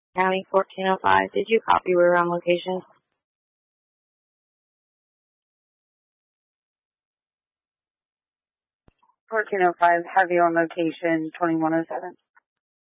County 1405. Did you copy? We're on location. Have you on location 2107.